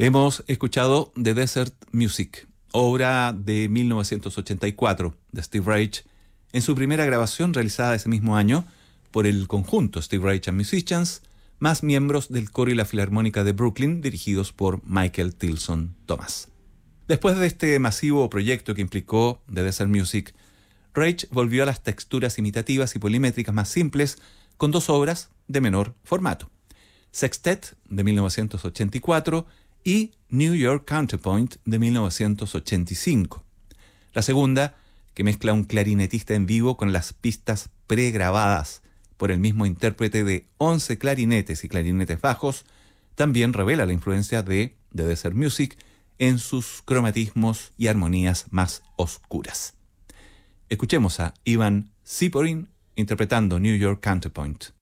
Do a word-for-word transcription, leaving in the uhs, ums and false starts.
Hemos escuchado The Desert Music, obra de mil novecientos ochenta y cuatro de Steve Reich, en su primera grabación realizada ese mismo año por el conjunto Steve Reich and Musicians, más miembros del coro y la filarmónica de Brooklyn, dirigidos por Michael Tilson Thomas. Después de este masivo proyecto que implicó The Desert Music, Reich volvió a las texturas imitativas y polimétricas más simples con dos obras de menor formato: Sextet de mil novecientos ochenta y cuatro y New York Counterpoint de mil novecientos ochenta y cinco. La segunda, que mezcla un clarinetista en vivo con las pistas pregrabadas por el mismo intérprete de once clarinetes y clarinetes bajos, también revela la influencia de The Desert Music en sus cromatismos y armonías más oscuras. Escuchemos a Ivan Ziporin interpretando New York Counterpoint.